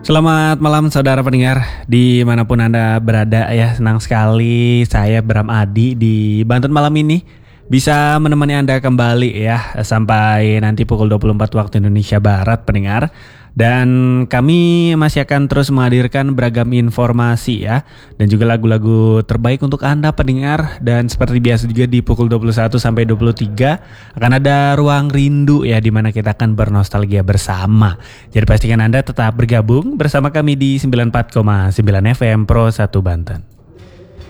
Selamat malam saudara pendengar dimanapun Anda berada ya. Senang sekali saya Bram Adi di Banten malam ini bisa menemani Anda kembali ya sampai nanti pukul 24 waktu Indonesia Barat pendengar. Dan kami masih akan terus menghadirkan beragam informasi ya, dan juga lagu-lagu terbaik untuk Anda pendengar. Dan seperti biasa juga di pukul 21 sampai 23 akan ada Ruang Rindu ya, di mana kita akan bernostalgia bersama. Jadi pastikan Anda tetap bergabung bersama kami di 94,9 FM Pro 1 Banten.